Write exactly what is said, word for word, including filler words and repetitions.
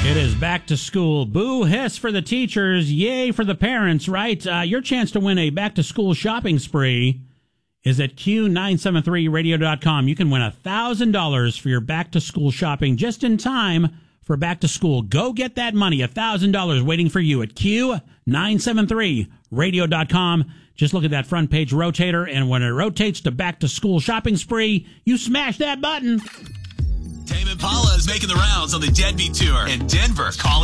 It is back to school. Boo hiss for the teachers, yay for the parents, right? Uh, your chance to win a back-to-school shopping spree is at Q nine seven three radio dot com. You can win one thousand dollars for your back-to-school shopping just in time for back to school. Go get that money, one thousand dollars waiting for you at Q nine seven three radio dot com. Just look at that front page rotator, and when it rotates to back-to-school shopping spree, you smash that button. Tame Impala is making the rounds on the Deadbeat Tour in Denver. Call